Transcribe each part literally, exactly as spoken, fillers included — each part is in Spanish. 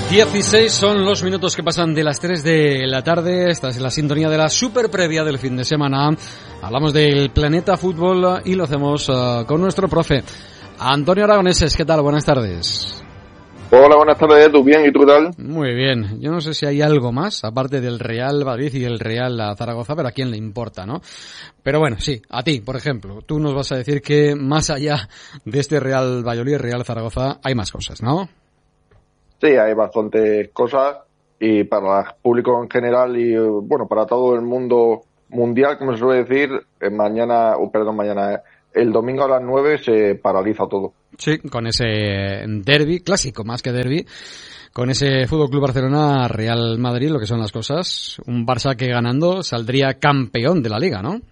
dieciséis son los minutos que pasan de las tres de la tarde. Esta es la sintonía de la super previa del fin de semana. Hablamos del Planeta Fútbol y lo hacemos uh, con nuestro profe Antonio Aragoneses. ¿Qué tal? Buenas tardes. Hola, buenas tardes, Edu. Bien, ¿y tú qué tal? Muy bien. Yo no sé si hay algo más, aparte del Real Madrid y el Real Zaragoza, pero a quién le importa, ¿no? Pero bueno, sí, a ti, por ejemplo. Tú nos vas a decir que más allá de este Real Valladolid y Real Zaragoza hay más cosas, ¿no? Sí, hay bastantes cosas y para el público en general y, bueno, para todo el mundo mundial, como se suele decir, mañana, oh, perdón, mañana, el domingo a las nueve se paraliza todo. Sí, con ese derbi, clásico más que derbi, con ese Fútbol Club Barcelona Real Madrid, lo que son las cosas. Un Barça que ganando saldría campeón de la Liga, ¿no?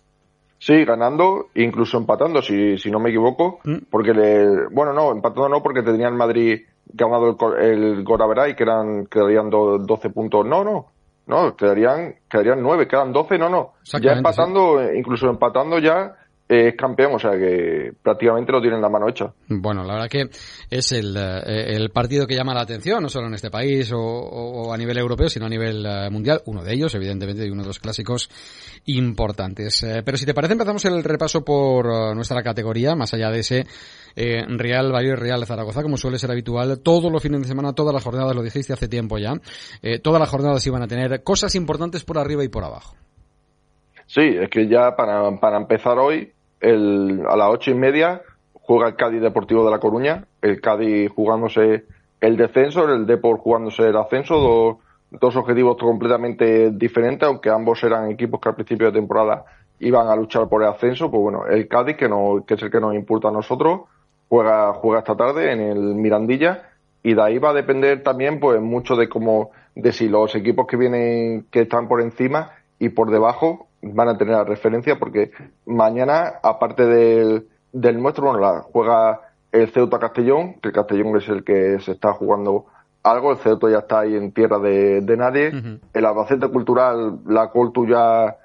Sí, ganando, incluso empatando, si, si no me equivoco, mm. porque le, bueno, no, empatando no, porque tendría el Madrid ganado el, el Goraveray, que eran, quedarían do, doce puntos, no, no, no, quedarían, quedarían nueve, quedan doce, no, no, ya empatando, sí. Incluso empatando ya, es eh, campeón, o sea que prácticamente lo tiene en la mano hecha. Bueno, la verdad que es el, eh, el partido que llama la atención, no solo en este país o, o a nivel europeo, sino a nivel uh, mundial. Uno de ellos, evidentemente, y uno de los clásicos importantes. Eh, pero si te parece, empezamos el repaso por uh, nuestra categoría, más allá de ese eh, Real Valladolid, Real Zaragoza, como suele ser habitual. Todos los fines de semana, todas las jornadas, lo dijiste hace tiempo ya, eh, todas las jornadas iban a tener cosas importantes por arriba y por abajo. Sí, es que ya para, para empezar hoy, el, a las ocho y media juega el Cádiz Deportivo de La Coruña, el Cádiz jugándose el descenso, el Depor jugándose el ascenso, dos, dos objetivos completamente diferentes, aunque ambos eran equipos que al principio de temporada iban a luchar por el ascenso. Pues bueno, el Cádiz, que, no, que es el que nos importa a nosotros, juega, juega esta tarde en el Mirandilla, y de ahí va a depender también pues mucho de cómo, de si los equipos que vienen, que están por encima y por debajo, van a tener la referencia, porque mañana, aparte del, del nuestro, bueno, la juega el Ceuta Castellón, que el Castellón es el que se está jugando algo, el Ceuta ya está ahí en tierra de, de nadie, uh-huh. El Albacete Cultural, la Coltu ya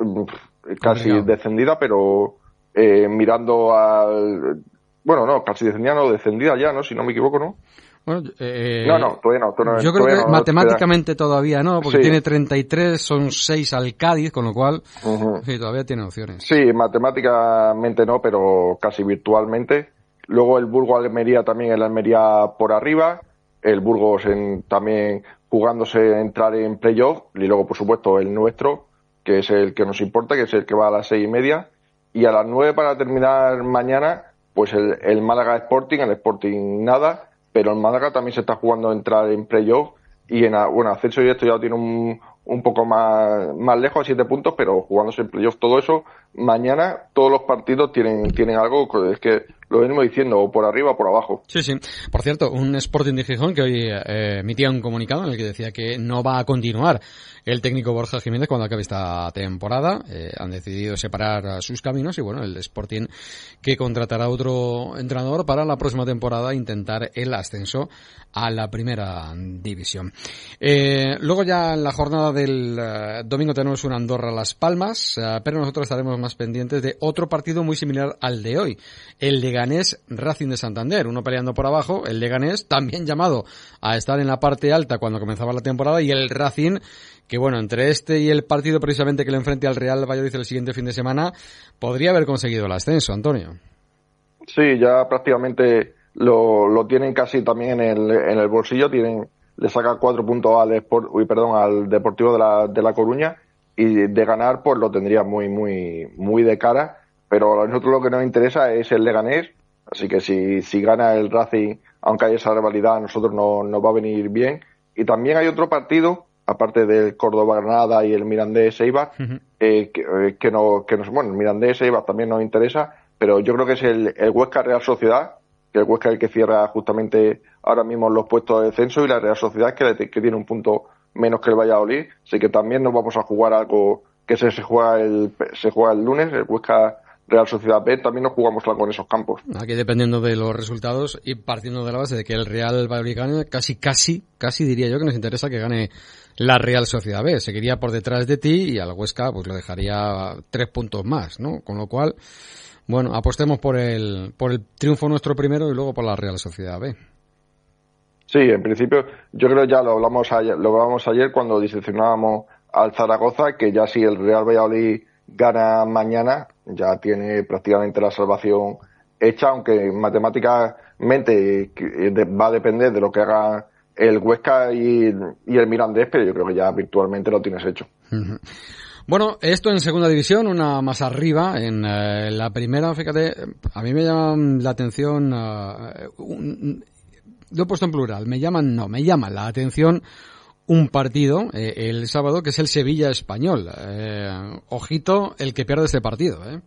casi Obrigado. descendida, pero eh, mirando al... Bueno, no, casi descendida, no, descendida ya, ¿no? Si no me equivoco, ¿no? Bueno, eh, no, no, todavía no. Todavía, yo creo que no, matemáticamente todavía no, porque sí. tiene treinta y tres, son seis al Cádiz, con lo cual uh-huh. sí, todavía tiene opciones. Sí, matemáticamente no, pero casi virtualmente. Luego el Burgos Almería también, el Almería por arriba, el Burgos en, también jugándose entrar en playoff, y luego por supuesto el nuestro, que es el que nos importa, que es el que va a las seis y media, y a las nueve para terminar mañana, pues el, el Málaga Sporting, el Sporting nada, pero el Málaga también se está jugando a entrar en playoff y en bueno, ascenso directo ya tiene un, un poco más, más lejos, a siete puntos, pero jugándose en playoff todo eso. Mañana todos los partidos tienen, tienen algo, es que lo venimos diciendo, o por arriba o por abajo. Sí, sí. Por cierto, un Sporting de Gijón que hoy eh, emitía un comunicado en el que decía que no va a continuar el técnico Borja Jiménez cuando acabe esta temporada. Eh, han decidido separar sus caminos y bueno, el Sporting que contratará otro entrenador para la próxima temporada intentar el ascenso a la primera división. Eh, luego ya en la jornada del uh, domingo tenemos un Andorra-Las Palmas, uh, pero nosotros estaremos más pendientes de otro partido muy similar al de hoy, el Leganés Racing de Santander, uno peleando por abajo, el Leganés también llamado a estar en la parte alta cuando comenzaba la temporada, y el Racing que bueno, entre este y el partido precisamente que le enfrente al Real Valladolid el siguiente fin de semana, podría haber conseguido el ascenso, Antonio. Sí, ya prácticamente lo, lo tienen casi también en el, en el bolsillo, tienen, le saca cuatro puntos al Sport, uy, perdón, al Deportivo de la, de La Coruña, y de ganar pues lo tendría muy, muy, muy de cara, pero a nosotros lo que nos interesa es el Leganés, así que si, si gana el Racing, aunque haya esa rivalidad, a nosotros no, nos va a venir bien. Y también hay otro partido, aparte del Córdoba-Granada y el Mirandés-Eibar, uh-huh. eh, que, eh, que, no, que nos, bueno, el Mirandés-Eibar también nos interesa, pero yo creo que es el, el Huesca-Real Sociedad, que el Huesca es el que cierra justamente ahora mismo los puestos de descenso, y la Real Sociedad que, que tiene un punto menos que el Valladolid, así que también nos vamos a jugar algo que se, se juega el se juega el lunes, el Huesca Real Sociedad B, también nos jugamos algo en esos campos. Aquí dependiendo de los resultados y partiendo de la base de que el Real Valladolid gane, casi, casi, casi diría yo que nos interesa que gane la Real Sociedad B. Seguiría por detrás de ti y al Huesca pues lo dejaría tres puntos más, ¿no? Con lo cual, bueno, apostemos por el por el triunfo nuestro primero y luego por la Real Sociedad B. Sí, en principio, yo creo ya lo hablamos ayer, lo hablamos ayer cuando diseccionábamos al Zaragoza, que ya si el Real Valladolid gana mañana, ya tiene prácticamente la salvación hecha, aunque matemáticamente va a depender de lo que haga el Huesca y, y el Mirandés, pero yo creo que ya virtualmente lo tienes hecho. Uh-huh. Bueno, esto en segunda división, una más arriba, en eh, la primera, fíjate, a mí me llama la atención, uh, un, lo he puesto en plural, me llaman, no, me llama la atención un partido eh, el sábado que es el Sevilla-Español. Eh, ojito el que pierde este partido, ¿eh?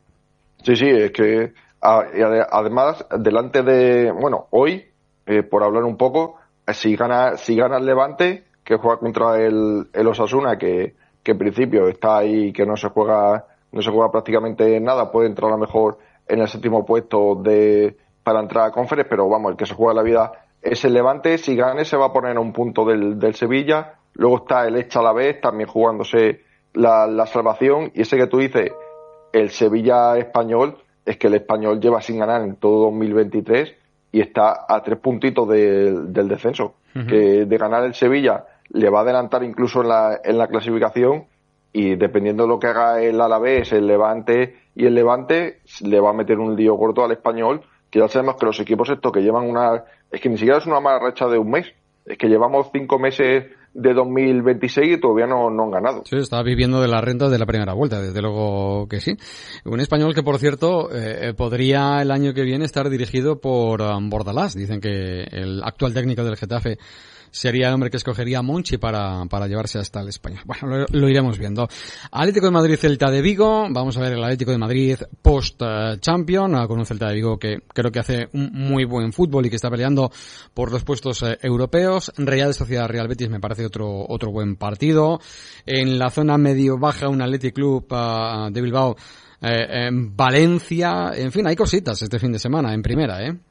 Sí, sí, es que a, además, delante de, bueno, hoy, eh, por hablar un poco, si gana, si gana el Levante, que juega contra el, el Osasuna, que, que en principio está ahí, que no se juega, no se juega prácticamente nada, puede entrar a lo mejor en el séptimo puesto de para entrar a Conference, pero vamos, el que se juega la vida es el Levante. Si gane se va a poner a un punto del, del Sevilla. Luego está el Elche Alavés también jugándose la, la salvación, y ese que tú dices, el Sevilla Español, es que el Español lleva sin ganar en todo dos mil veintitrés y está a tres puntitos de, del descenso. Uh-huh. Que de ganar el Sevilla le va a adelantar incluso en la, en la clasificación, y dependiendo de lo que haga el Alavés, el Levante y el Levante, le va a meter un lío corto al Español, que ya sabemos que los equipos estos que llevan una, es que ni siquiera es una mala racha de un mes, es que llevamos cinco meses de dos mil veintiséis y todavía no, no han ganado. Sí, está viviendo de la renta de la primera vuelta, desde luego que sí. Un Español que, por cierto, eh, podría el año que viene estar dirigido por um, Bordalás. Dicen que el actual técnico del Getafe sería el hombre que escogería a Monchi para, para llevarse hasta el Español. Bueno, lo, lo iremos viendo. Atlético de Madrid, Celta de Vigo. Vamos a ver el Atlético de Madrid post-champion, uh, con un Celta de Vigo que creo que hace un muy buen fútbol y que está peleando por los puestos uh, europeos. Real Sociedad Real Betis me parece otro otro buen partido. En la zona medio-baja, un Athletic Club uh, de Bilbao, eh, en Valencia. En fin, hay cositas este fin de semana en primera, ¿eh?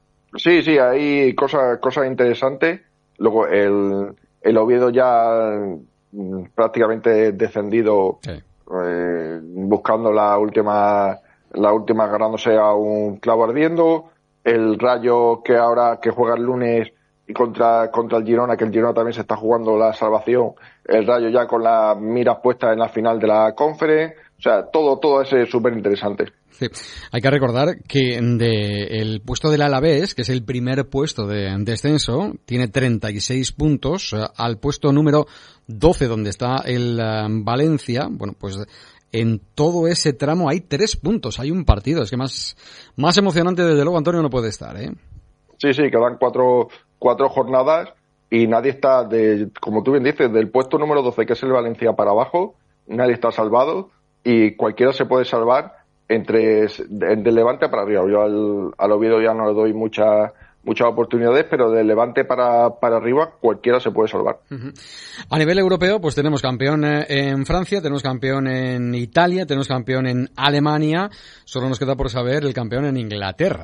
Sí, sí, hay cosas cosas interesantes. Luego el, el Oviedo ya prácticamente descendido, sí. eh, buscando la última, la última ganándose a un clavo ardiendo. El Rayo que ahora que juega el lunes y contra, contra el Girona, que el Girona también se está jugando la salvación. El Rayo ya con las miras puestas en la final de la Conference. O sea, todo, todo ese es súper interesante. Sí. Hay que recordar que de el puesto del Alavés, que es el primer puesto de descenso, tiene treinta y seis puntos, al puesto número doce, donde está el um, Valencia. Bueno, pues en todo ese tramo hay tres puntos, hay un partido. Es que más, más emocionante, desde luego, Antonio, no puede estar, ¿eh? Sí, sí, quedan cuatro, cuatro jornadas y nadie está, de, como tú bien dices, del puesto número doce, que es el Valencia, para abajo, nadie está salvado y cualquiera se puede salvar entre del Levante para arriba. Yo al, al Oviedo ya no le doy muchas muchas oportunidades, pero del Levante para, para arriba cualquiera se puede salvar. Uh-huh. A nivel europeo, pues tenemos campeón en Francia, tenemos campeón en Italia, tenemos campeón en Alemania. Solo nos queda por saber el campeón en Inglaterra.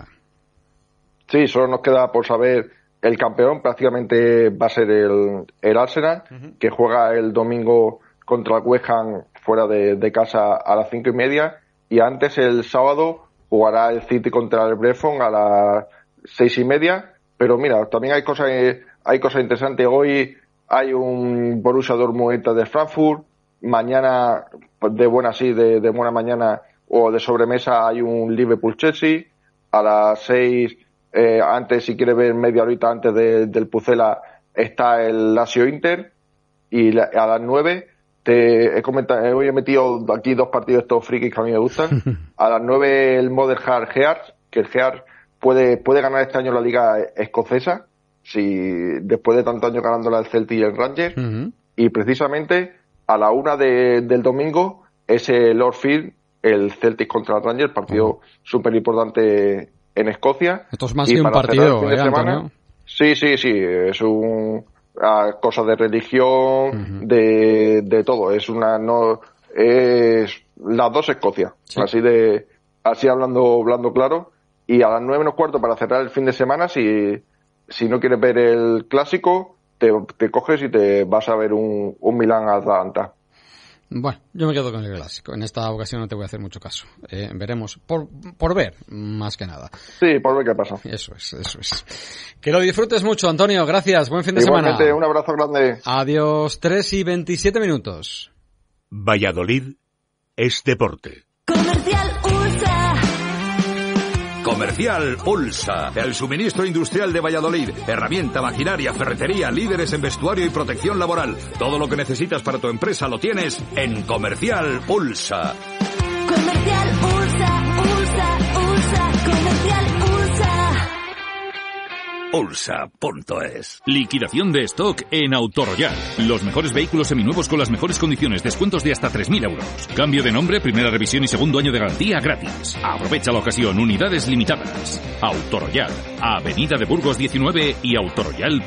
Sí, solo nos queda por saber el campeón. Prácticamente va a ser el, el Arsenal, uh-huh, que juega el domingo contra el West Ham fuera de, de casa a las cinco y media. Y antes, el sábado, jugará el City contra el Brentford a las seis y media. Pero mira, también hay cosas hay cosas interesantes. Hoy hay un Borussia Dortmund de Frankfurt. Mañana, de buena sí, de, de buena mañana o de sobremesa, hay un Liverpool-Chelsea. A las seis, eh, antes, si quieres ver media horita antes de, del Pucela, está el Lazio-Inter. Y la, a las nueve... Te he comentado, hoy he metido aquí dos partidos estos frikis que a mí me gustan. A las nueve el Modern Heart Hearts, que el Hearts puede, puede ganar este año la liga escocesa, si después de tantos años ganándola el Celtic y el Rangers. Uh-huh. Y precisamente a la una de, del domingo es el Lord Field, el Celtic contra el Rangers, partido uh-huh. súper importante en Escocia. Esto es más que un partido, fin de ¿eh, semana, Antonio? Sí, sí, sí, es un... a cosas de religión, uh-huh. de, de todo. Es una, no, es las dos Escocia. Sí. Así de, así hablando, hablando claro. Y a las nueve menos cuarto para cerrar el fin de semana, si, si no quieres ver el clásico, te, te coges y te vas a ver un, un Milán Atalanta. Bueno, yo me quedo con el clásico. En esta ocasión no te voy a hacer mucho caso. Eh, veremos, por, por ver, más que nada. Sí, por ver qué pasa. Eso es, eso es. Que lo disfrutes mucho, Antonio. Gracias. Buen fin de Igualmente, semana. Un abrazo grande. Adiós. tres y veintisiete minutos. Valladolid es deporte. Comercial Ursa. Comercial Ulsa, el suministro industrial de Valladolid. Herramienta, maquinaria, ferretería, líderes en vestuario y protección laboral. Todo lo que necesitas para tu empresa lo tienes en Comercial Ulsa. Comercial Ursa, Ursa, Ursa, Comercial Ursa. Ulsa punto es. Liquidación de stock en Autoroyal. Los mejores vehículos seminuevos con las mejores condiciones. Descuentos de hasta tres mil euros. Cambio de nombre, primera revisión y segundo año de garantía gratis. Aprovecha la ocasión. Unidades limitadas. Autoroyal. Avenida de Burgos diecinueve y Autoroyal.